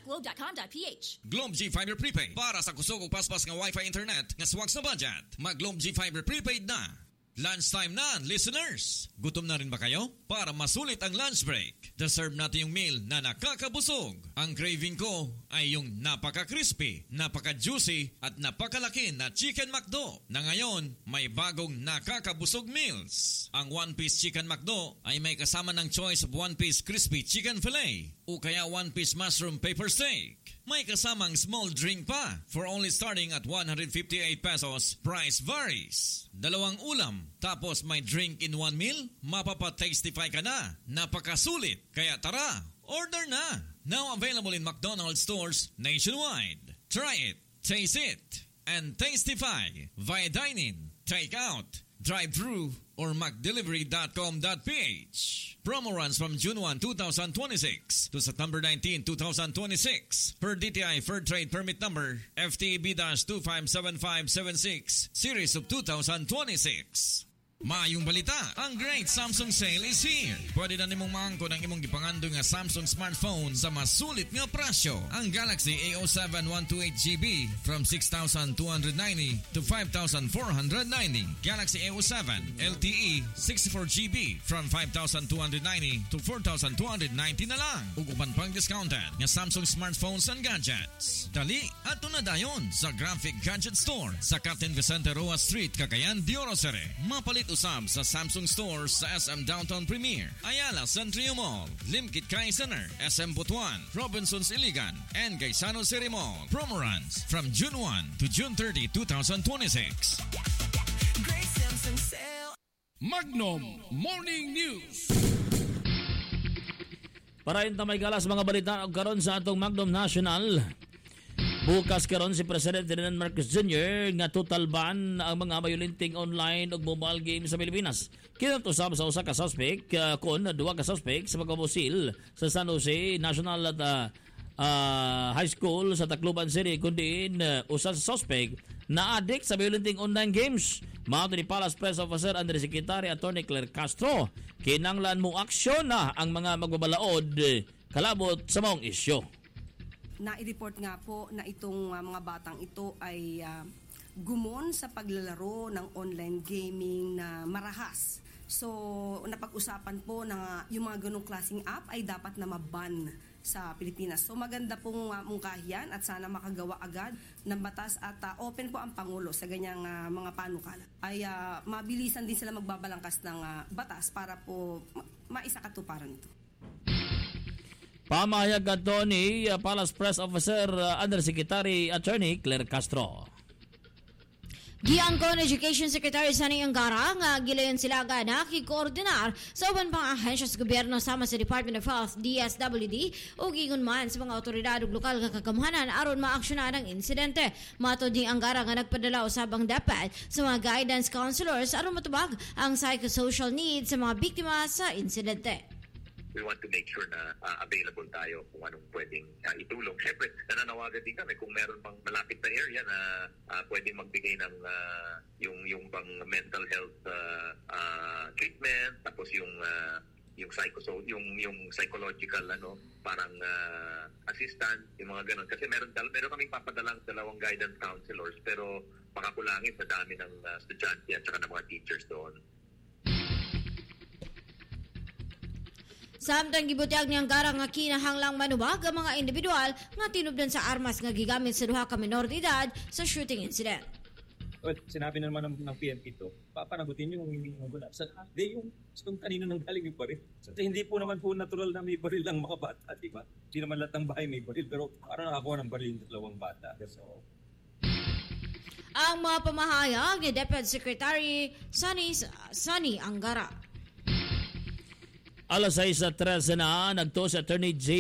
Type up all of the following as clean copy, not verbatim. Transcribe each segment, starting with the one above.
globe.com.ph. Globe G Fiber Prepaid para sa kusog ug paspas nga Wi-Fi internet nga swak sa budget. Mag Globe G Fiber Prepaid na. Lunchtime na, listeners! Gutom na rin ba kayo? Para masulit ang lunch break, deserve natin yung meal na nakakabusog. Ang craving ko ay yung napaka-crispy, napaka-juicy at napakalaki na Chicken McDo na ngayon may bagong nakakabusog meals. Ang one-piece Chicken McDo ay may kasama ng choice of one-piece crispy chicken fillet o kaya one-piece mushroom paper steak. May kasamang small drink pa for only starting at 158 pesos. Price varies. Dalawang ulam, tapos may drink in one meal? Mapapa-tastify ka na. Napakasulit. Kaya tara, order na. Now available in McDonald's stores nationwide. Try it, taste it, and tastify via dine-in, take-out, drive-thru, or macdelivery.com.ph. Promo runs from June 1, 2026 to September 19, 2026 per DTI Fair Trade Permit Number FTB-257576 Series of 2026. Maayong balita, ang Great Samsung Sale is here. Pwede na nimong maangko ng imong gipangando nga Samsung smartphone sa masulit nga presyo. Ang Galaxy A07 128GB from 6,290 to 5,490. Galaxy A07 LTE 64GB from 5,290 to 4,290 na lang. Ugupan pang discounted nga Samsung smartphones and gadgets. Dali at tunadayon sa Graphic Gadget Store sa Captain Vicente Roa Street, Cagayan de Oro City. Mapalit usab sa Samsung Stores sa SM Downtown Premier, Ayala Centrio Mall, Limkit Kai Center, SM Butuan, Robinsons Iligan, and Gaisano City Mall. Promo runs from June 1 to June 30, 2026. Great Samsung Sale. Magnum Morning News. Para inta may galas mga balita og karon sa atong Magnum National. Bukas karon si President Ferdinand Marcos Jr. nga total ban ang mga violenting online ug mobile games sa Pilipinas. Kinatusab sa usa ka suspect kon duha ka suspect sa pagkabusil sa San Jose National at High School sa Tacloban City kundi usa sa suspect na addict sa violenting online games. Mao ni Palace Press Officer Undersecretary Attorney Claire Castro, kinanglan mo aksyon na ang mga magbabalaod kalabot sa maong isyu. Na-report nga po na itong mga batang ito ay gumon sa paglalaro ng online gaming na marahas. So, napag-usapan po na yung mga ganong klaseng app ay dapat na maban sa Pilipinas. So, maganda pong mungkahiyan at sana makagawa agad ng batas at open po ang Pangulo sa ganyang mga panukala. Ay mabilisan din sila magbabalangkas ng batas para po maisakatuparan ito. Pamahayag ato ni Palace Press Officer Undersecretary Attorney Claire Castro. Giangkon Education Secretary Sani Angara nga gilayon sila nga nakikoordinar sa uban pang ahensya sa gobyerno sama sa Department of Health, DSWD o giingon man sa mga otoridad ug lokal nga kagamhanan aron maaksyonan ang insidente. Matod ni Angara nga nagpadala usab ang DepEd sa mga guidance counselors aron matubag ang psychosocial needs sa mga biktima sa insidente. We want to make sure na available tayo kung anong pwedeng itulong. Siyempre, nananawagan din kami kung meron pang malapit na area na pwedeng magbigay ng yung bang mental health treatment, tapos yung psychological parang assistant, yung mga ganun. Kasi meron kaming papadalang 2 guidance counselors pero makakulangin sa dami ng estudyante at saka ng mga teachers doon. Samtang gibutyag niyang gara nga kinahanglang manubag ang mga individual nga tinubdan sa armas nga gigamit sa duha ka menor de edad sa shooting incident. Well, sinabi na naman ng PNP to, papanagutin yung hindi magulat. Yung kanina nang galing yung baril. So, hindi po naman po natural na may baril lang mga bata, di ba? Hindi naman lahat ng bahay may baril, pero parang nakakuha ng baril yung 2 bata. So, ang mga pamahayag ni Deputy Secretary Sani Angara. Alas 6:13 na nagto si Attorney J.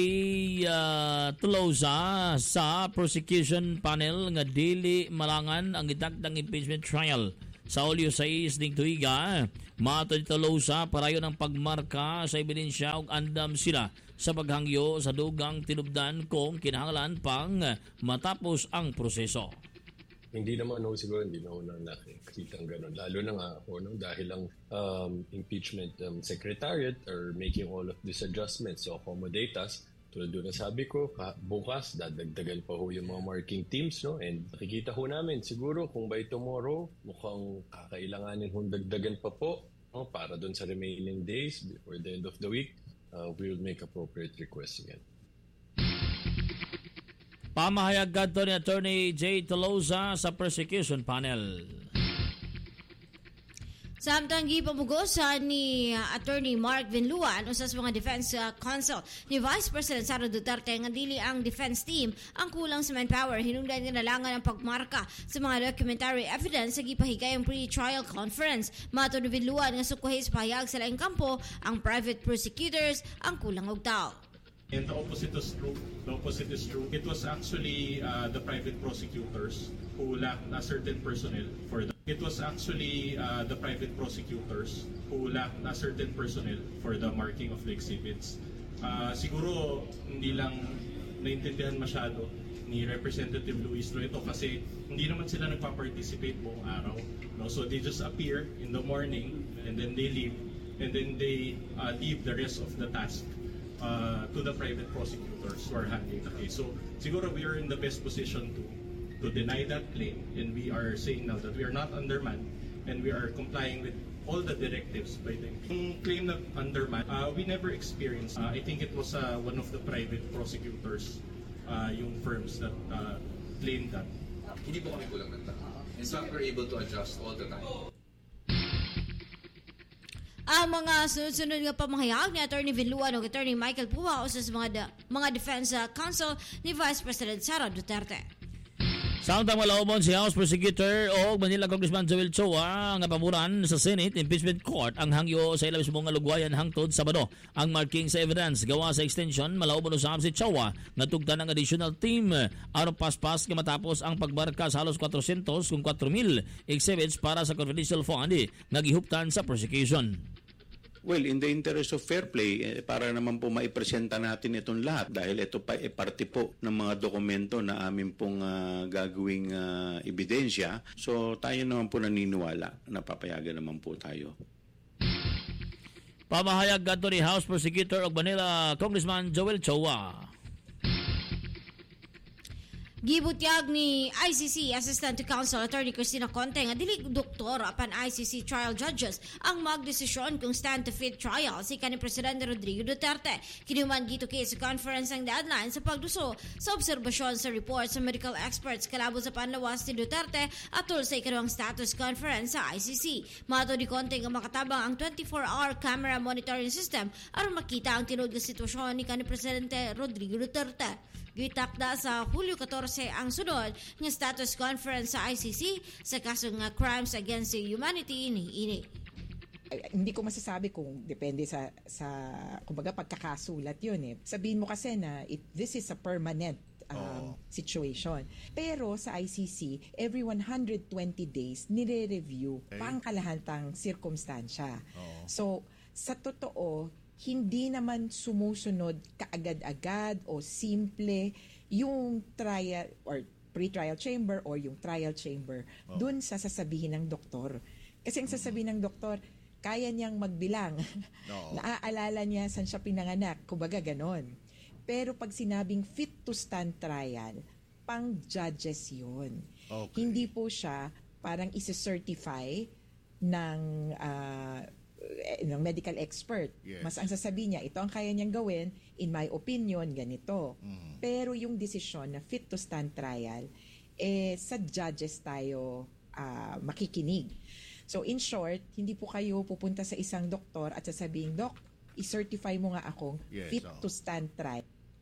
Tolosa sa prosecution panel nga dili malangan ang gidagdang impeachment trial sa Hulyo 6 ning tuiga. Matod ni Tolosa parayon ang pagmarka sa ebidensya ug andam sila sa paghangyo sa dugang tinubdan kung kinahanglan pang matapos ang proseso. Hindi naman siguro hindi na unang nakikita ng gano'n. Lalo na nga dahil ang impeachment secretariat are making all of these adjustments to accommodate us Tulad doon na sabi ko, bukas dadagdagan pa ho yung mga marking teams, no? And nakikita ho namin, siguro kung by tomorrow, mukhang kakailanganin hong dagdagan pa po, no? Para doon sa remaining days before the end of the week, we will make appropriate requests again. Pamahayag kadto ni Attorney Jay Tolosa sa prosecution panel. Samtang gipamugosan ni Attorney Mark Vinluan usas mga defense counsel ni Vice President Sara Duterte nga dili ang defense team ang kulang sa manpower hinungdan nga nalangan ang pagmarka sa mga documentary evidence sa gipahigayong pre-trial conference. Mato ni Vinluan nga sukuhis pahayag sa laing kampo ang private prosecutors ang kulang og tao. And the opposite is true. The opposite is true. It was actually the private prosecutors who lacked a certain personnel for the. It was actually the private prosecutors who lacked a certain personnel for the marking of the exhibits. Siguro hindi lang naintindihan masyado ni Representative Luis ito kasi hindi naman sila nagpa-participate buong araw. No? So they just appear in the morning and then they leave and then they leave the rest of the task to the private prosecutors who are handling the case. So siguro we are in the best position to deny that claim, and we are saying now that we are not undermanned and we are complying with all the directives by them. Yung claim na undermanned, we never experienced. I think it was one of the private prosecutors, yung firms that claimed that. Hindi po kami kulang ng tao. In fact, we're able to adjust all the time. Ang mga sunod-sunod nga pamahayag ni Attorney Vinluan o Attorney Michael Puha o sa mga defense counsel ni Vice President Sara Duterte. Samtang malaumon si House Prosecutor o Manila Congressman Joel Chua nga pamuran sa Senate Impeachment Court ang hangyo sa ilang mismong lugwayan hangtod Sabado. Ang marking sa evidence gawa sa extension malaumon usab si Chua nga tugtan ang additional team aron paspas nga matapos ang pagbarka sa halos 400 kung 4,000 exhibits para sa confidential fund nga gihuptan sa prosecution. Well, in the interest of fair play, para naman po maipresenta natin itong lahat dahil ito pa parte po ng mga dokumento na amin pong gagawing ebidensya. So tayo naman po naniniwala na papayagan naman po tayo. Pamahayag kadto ni House Prosecutor og Manila Congressman Joel Chua. Gibutyag ni ICC Assistant to Counsel Attorney Cristina Conte nga dili doktor apan ICC trial judges ang magdesisyon kung stand to fit trial si kanhi Presidente Rodrigo Duterte. Kinuman gituki sa conference ang deadline sa pagduso sa obserbasyon sa report sa medical experts kalabot sa panlawas ni Duterte atol sa ikaduhang status conference sa ICC. Mato ni Conte nga makatabang ang 24-hour camera monitoring system aron makita ang tinud nga sitwasyon ni kanhi Presidente Rodrigo Duterte. Gitakda sa Hulyo 14 ang sunod nga status conference sa ICC sa kaso nga crimes against humanity ini. Hindi ko masasabi kung depende sa kumbaga pagkakasulat yun eh. Sabihin mo kasi na this is a permanent situation. Pero sa ICC, every 120 days nire-review pangkalahantang sirkumstansya. So sa totoo, hindi naman sumusunod kaagad-agad o simple yung trial or pre-trial chamber or yung trial chamber dun sa sasabihin ng doktor. Kasi ang sasabihin ng doktor, kaya niyang magbilang. Naaalala niya saan siya pinanganak. Kumbaga ganon. Pero pag sinabing fit to stand trial, pang judges yun. Okay. Hindi po siya parang isi-certify ng medical expert. Yes. Mas ang sasabihin niya, ito ang kaya niyang gawin, in my opinion, ganito. Pero yung desisyon na fit to stand trial, sa judges tayo makikinig. So in short, hindi po kayo pupunta sa isang doktor at sasabihin, Doc, i-certify mo nga akong fit to stand trial.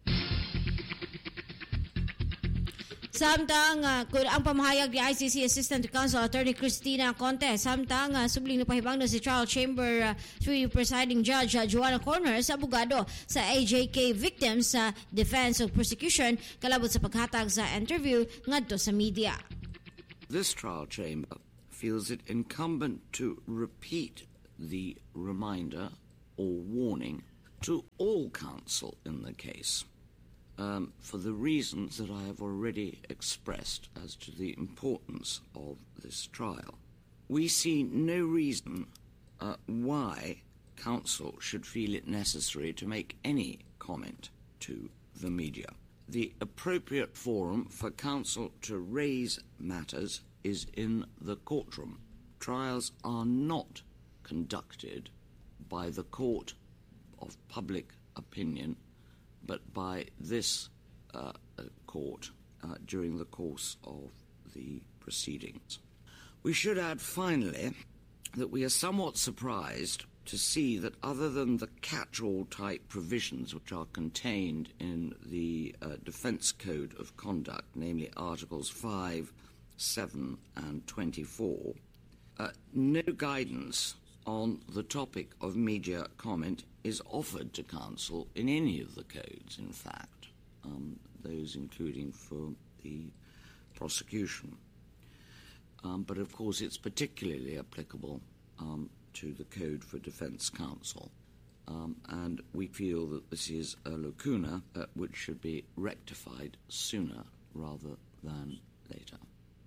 Samtang ang pamahayag ni ICC Assistant to Counsel Attorney Cristina Conte, samtang subling na pahibang na si Trial Chamber 3 Presiding Judge Joanna Corner sa abogado sa AJK victims sa defense of prosecution kalabot sa paghatag sa interview ngadto sa media. This trial chamber feels it incumbent to repeat the reminder or warning to all counsel in the case. For the reasons that I have already expressed as to the importance of this trial. We see no reason why counsel should feel it necessary to make any comment to the media. The appropriate forum for counsel to raise matters is in the courtroom. Trials are not conducted by the court of public opinion, but by this court during the course of the proceedings. We should add finally that we are somewhat surprised to see that other than the catch-all type provisions which are contained in the Defence Code of Conduct, namely Articles 5, 7 and 24, no guidance on the topic of media comment is offered to counsel in any of the codes, in fact, those including for the prosecution. But of course it's particularly applicable to the Code for Defence Counsel. And we feel that this is a lacuna which should be rectified sooner rather than later.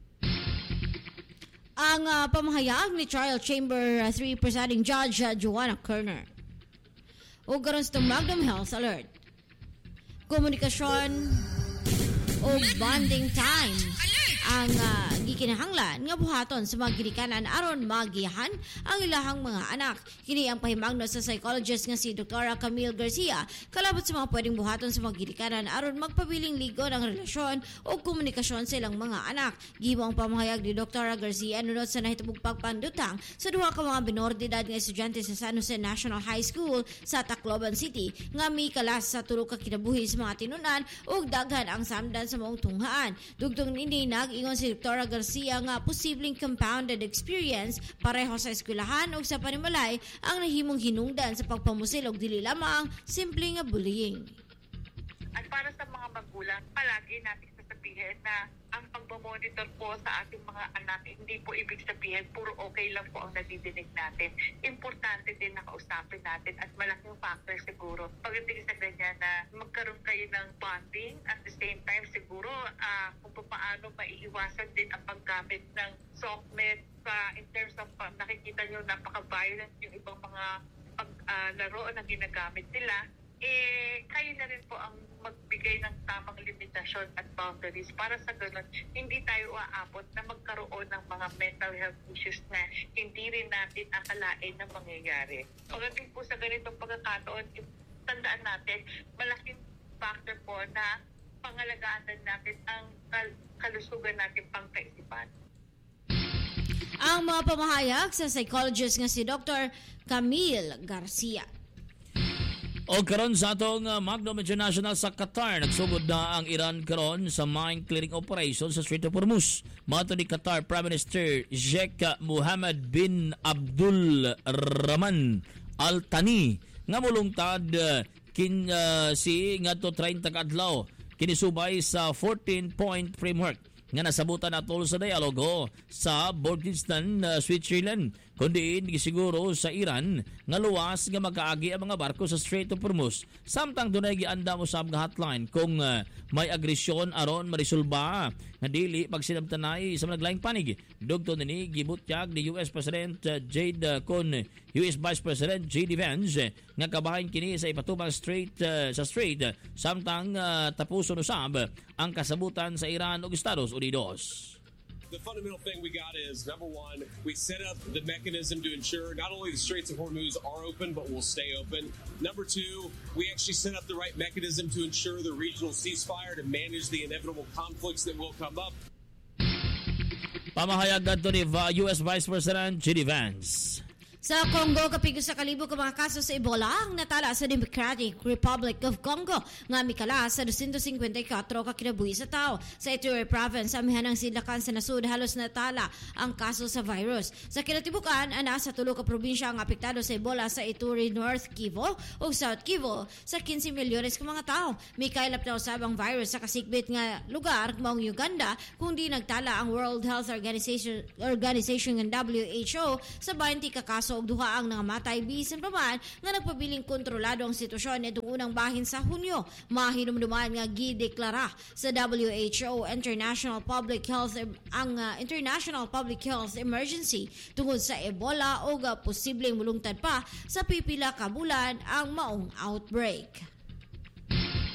Ang pamahayag ni Trial Chamber 3 Presiding Judge Joanna Kerner. O karon sa Magnum Health Alert. Komunikasyon o bonding time ang gikinahanglan nga buhaton sa mga ginikanan aron magiyahan ang ilahang mga anak. Kini ang pahimangno sa psychologist nga si Dr. Camille Garcia kalabot sa mga pwedeng buhaton sa mga ginikanan aron magpabiling ligo ng relasyon o komunikasyon sa ilang mga anak. Gihimo ang pamahayag ni Dr. Garcia nunod sa nahitubog pagpandutang sa duha ka mga minor de edad nga estudyante sa San Jose National High School sa Tacloban City nga mikalas sa tulo ka kinabuhi sa mga tinunan ug daghan ang samdan sa maong tunghaan. Dugtong nini nag-ingon si Dr. Garcia nga posibleng compounded experience pareho sa eskwelahan o sa panimalay ang nahimong hinungdan sa pagpamusil og dili lamang simple nga bullying. At para sa mga magulang, palagi natin sasabihin na ang pagmamonitor po sa ating mga anak, hindi po ibig sabihin puro okay lang po ang nadidinig natin. Importante din na kausapin natin at malaking factor siguro pagdating sa ganyan na magkaroon kayo ng bonding at the same time siguro kung paano maiiwasan din ang paggamit ng soft meds in terms of nakikita nyo napaka-violent yung ibang mga laro na ginagamit nila. Kayo na rin po ang magbigay ng tamang limitasyon at boundaries para sa ganun, hindi tayo aabot na magkaroon ng mga mental health issues na hindi rin natin akalain na mangyayari. Pagdating po sa ganitong pagkakataon, tandaan natin, malaking factor po na pangalagaan natin ang kalusugan natin pangkaisipan. Ang mga pamahayag sa psychologist nga si Dr. Camille Garcia. O karon sa atong Magnum International sa Qatar, nagsugod na ang Iran karon sa mine clearing operation sa Strait of Hormuz. Mato ni Qatar Prime Minister Sheikh Mohammed bin Abdul Rahman Al Thani nga mulungtad si ngadto 30 ka adlaw kinisubay sa 14-point framework nga nasabutan atol sa dialogo sa Kurdistan, Switzerland. Kundi gisiguro sa Iran nga luwas nga makaagi ang mga barko sa Strait of Hormuz. Samtang dunay giandam usab nga hotline kung may agresyon aron marisolba nga dili pagsinabtanay sa mga panig. Dugto nini gibutyag ni US President Jade kon US Vice President J.D. Vance nga kabahin kini sa ipatubang strait samtang tapuson usab ang kasabutan sa Iran ug Estados Unidos. The fundamental thing we got is, number one, we set up the mechanism to ensure not only the Straits of Hormuz are open, but will stay open. Number two, we actually set up the right mechanism to ensure the regional ceasefire to manage the inevitable conflicts that will come up. Pamahayag adto ni US Vice President J.D. Vance. Sa Congo, kapigos sa kalibo ka mga kaso sa Ebola ang natala sa Democratic Republic of Congo nga mikala sa 254 ka kinabuhi sa tao. Sa Ituri Province, amihan ng sidlakan sa nasud, halos natala ang kaso sa virus. Sa kinatibukan, ana sa tulo ka probinsya ang apektado sa Ebola sa Ituri, North Kivu o South Kivu sa 15 milyones ka mga tao. May kailap na usab ang virus sa kasikbit nga lugar maong Uganda kung di nagtala ang World Health Organization ng WHO sa 20 ka kaso og duha ang nangamatay bisan pa man nga nagpabiling kontrolado ang sitwasyon itong unang bahin sa Hunyo. Mahinumduman nga gideklara sa WHO International Public Health Emergency tungod sa Ebola o posibleng mulungtad pa sa pipila ka bulan ang maong outbreak.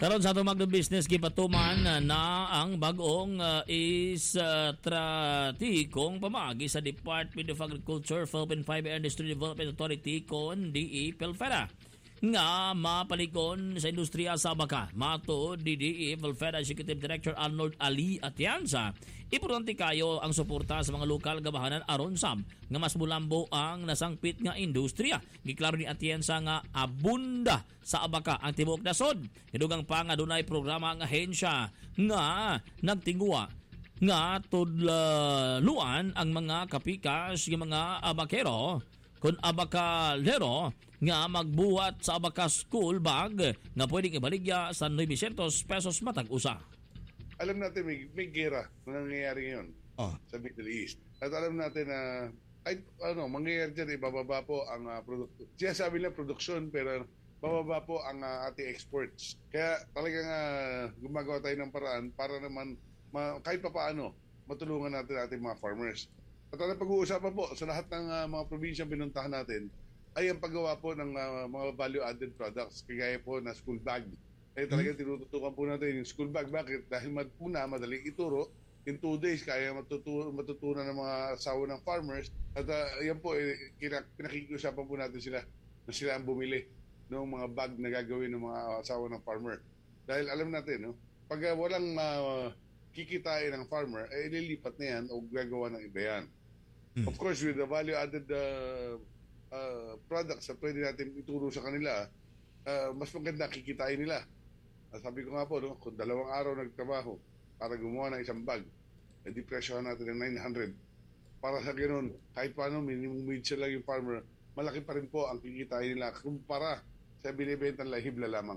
Karon sa atong Magnum Business gipatuman na ang bag-ong estrategikong pamaagi sa Department of Agriculture, Philippine Fiber Industry Development Authority kon DE Pelfera nga mapalikon sa industriya sa abaka. Mato DE Pelfera Executive Director Arnold Ali Atienza, importante kayo ang suporta sa mga lokal gabahanan aron sab nga mas bulambo ang nasangpit nga industriya. Giklaro ni Atienza nga abunda sa abaka ang tibuok nasod. Hinugang pa nga dunay programa ang ahensya nga nagtingguwa nga tudluan ang mga kapikas ng mga abakero kun abakalero nga magbuhat sa abaka school bag nga pwedeng ibaligya sa 900 pesos matag usa. Alam natin may gera na nangyayari ngayon sa Middle East. At alam natin na mangyayari dyan, ibababa po ang produkto. Siya sabi lang produksyon pero bababa po ang ating exports. Kaya talagang gumagawa tayo ng paraan para naman kahit pa paano matulungan natin ating mga farmers. At ang pag-uusapan po sa lahat ng mga probinsyang pinuntahan natin ay ang paggawa po ng mga value-added products, kagaya po na school bag. Kaya talagang tinututukan po natin yung school bag. Bakit? Dahil madaling ituro. In 2 days, kaya matutunan ng mga asawa ng farmers. At yan po, pinakikiusapan po natin sila na sila ang bumili ng mga bag na gagawin ng mga asawa ng farmer. Dahil alam natin, pag walang kikitain ng farmer, ililipat na yan o gagawa ng iba yan. Of course, with the value-added products na pwede natin ituro sa kanila, mas maganda kikitain nila. Sabi ko nga po, kung 2 araw nagtrabaho para gumawa ng isang bag, di presyohan natin ng 900. Para sa ganoon, kahit paano, minimum wage lang yung farmer, malaki pa rin po ang kikitain nila kumpara sa binibentang lahibla lamang.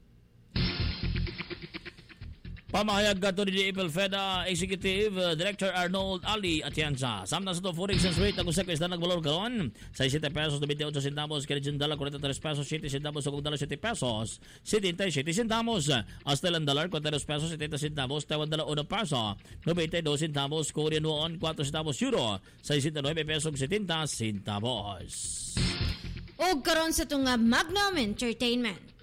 Pamahayag ka to ni Pelfera Executive Director Arnold Ali Atienza. Samtang sa to foreign exchange rate ang usap is na nagbalor karon sa 7 pesos 28 centavos, Canadian dollar 43 pesos 7 centavos, ug dollar 7 pesos 77 centavos, Australian dollar 42 pesos 70 centavos, Taiwan dollar 1 peso 92 centavos, Korean won 4 centavos, euro 69 pesos 70 centavos. Og karon sa itong Magnum Entertainment.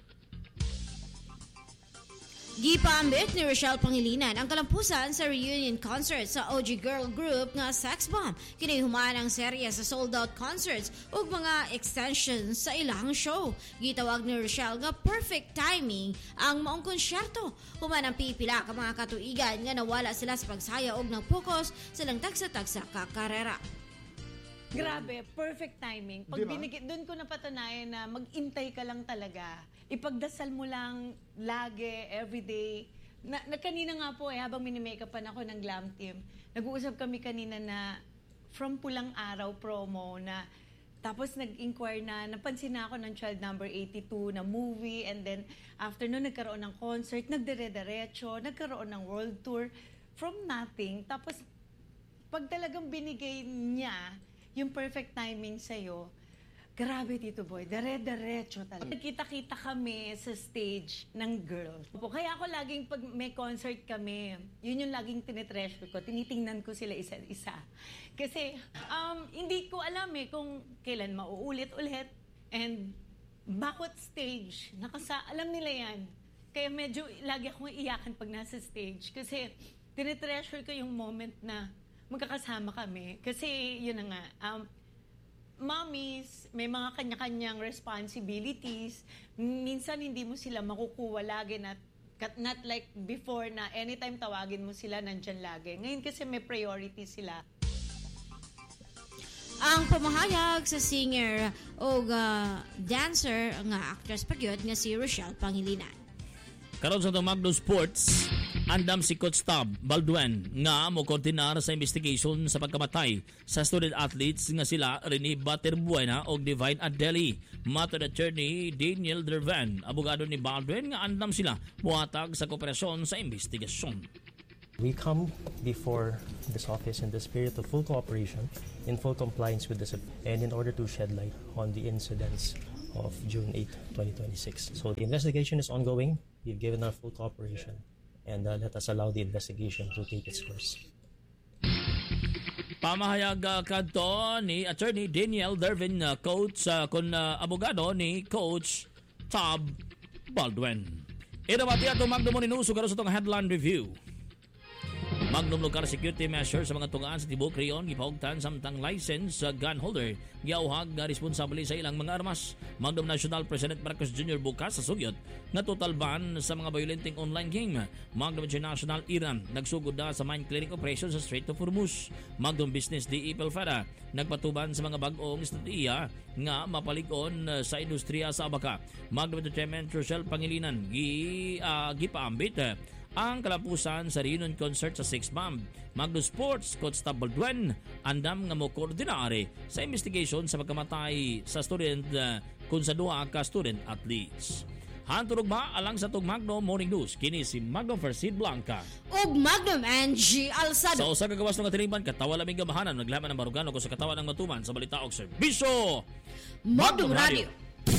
Gipaambit ni Rochelle Pangilinan ang kalampusan sa reunion concert sa OG Girl Group nga Sex Bomb. Kinihuman ang serye sa sold-out concerts ug mga extensions sa ilang show. Gitawag ni Rochelle nga perfect timing ang maong konsyerto. Human ang pipila ka mga katuigan nga nawala sila sa pagsaya ug nag-focus silang tagsa-tagsa ka karera. Grabe, perfect timing. Pag doon ko napatunayan na mag-intay ka lang talaga. Ipagdasal mo lang lagi, everyday. Kanina nga po habang mini-makeupan ako ng Glam Team, nag-uusap kami kanina na from Pulang Araw promo na tapos nag-inquire na napansin na ako ng Child Number 82 na movie, and then after nun nagkaroon ng concert, nagdire-diretso, nagkaroon ng world tour from nothing. Tapos pag talagang binigay niya yung perfect timing sa'yo, grabe Tito Boy, dare-diretso talaga. Nagkita-kita kami sa stage ng girls. Kaya ako laging pag may concert kami, yun yung laging tinitreasure ko, tinitingnan ko sila isa-isa. Kasi hindi ko alam kung kailan mauulit-ulit, and bakit stage, alam nila yan. Kaya medyo lagi akong iyakan pag nasa stage, kasi tinitreasure ko yung moment na magkakasama kami. Kasi yun na nga, mommies, may mga kanya-kanyang responsibilities. Minsan hindi mo sila makukuha lagi, not like before na anytime tawagin mo sila, nandyan lagi. Ngayon kasi may priority sila. Ang pamahayag sa singer o dancer nga actress pagyod nga si Rochelle Pangilinan. Karon sa itong Magno Sports, andam si Coach Tab Baldwin nga mo koordinar sa investigation sa pagkamatay sa student athletes nga sila Rene Baterbuena o Divine Adeli. Matod attorney Daniel Dervan, abogado ni Baldwin nga andam sila buhatag sa kooperasyon sa investigasyon. We come before this office in the spirit of full cooperation, in full compliance with this, and in order to shed light on the incidents of June 8, 2026. So the investigation is ongoing. We've given our full cooperation, and let us allow the investigation to take its course. Pamahayag kadto ni attorney Daniel Dervin, coach abogado ni Coach Tab Baldwin. Inabati atong Magnum Morning News ug sa itong headline review. Magnum local security measure sa mga tungaan sa Tibok Rion gipahugtan samtang license sa gun holder giauhag nga responsable sa ilang mga armas. Magnum National President Marcos Jr. bukas sa sugyot nga total ban sa mga violenting online game. Magnum International Iran nagsugod na sa mine clearing operation sa Strait of Hormuz. Magnum Business D.E. Pelfada nagpatuban sa mga bag-ong estratehiya nga mapalig-on sa industriya sa Abaca. Magnum Entertainment Rochelle Pangilinan gipaambit ang kalapusan sa reunion concert sa Six Bomb. Magnum Sports, Coach Tabaldwen, andam nga mo koordinare sa investigation sa pagkamatay sa student kung sa duha ka student athletes. Hanturog ba alang sa tug Magnum Morning News kini si Magnum Farsid Blanca ug Magnum Angie Alsado. Sa usa ka gawas ng atiriban katawa laming gamahanan naglaman ng barugano ko sa katawan ng matuman sa balita og serbisyo Magnum Radio.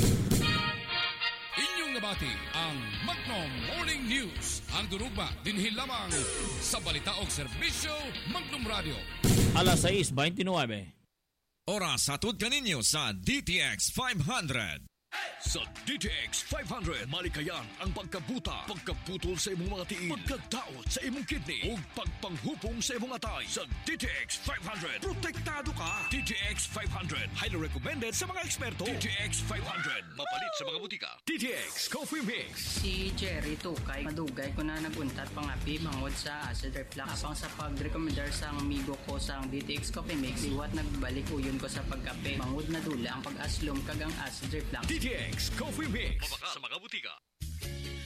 Inyong nabati ang Magnum Morning News. Ang durugba dinhi lamang sa balita og serbisyo Magnum Radio. Alas 6:29. Oras hatod kaninyo sa DTX 500. Sa DTX 500, malikayan ang pagkabuta, pagkaputol sa imong mga tiil, pagkadaot sa imong kidney, ug pagpanghupong sa imong atay. Sa DTX 500, protektado ka. DTX 500, highly recommended sa mga eksperto. DTX 500, mapalit sa mga butika. DTX Coffee Mix. Si Jerry Tukay, madugay ko na naguntat pangapi bangod sa acid reflux. Apang sa pag-recommendar sa amigo ko sa DTX Coffee Mix, iwat nagbalik uyon ko sa pagkape. Bangod na dula ang pag-aslom kagang acid reflux. DTX Coffee Mix. Mabaka sa mga butika.